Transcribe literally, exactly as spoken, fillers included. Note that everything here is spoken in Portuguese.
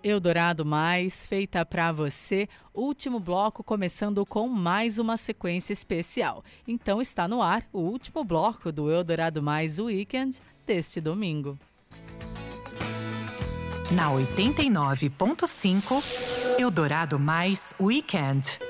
Eldorado Mais, feita pra você, último bloco começando com mais uma sequência especial. Então está no ar o último bloco do Eldorado Mais Weekend deste domingo. Na oitenta e nove ponto cinco, Eldorado Mais Weekend.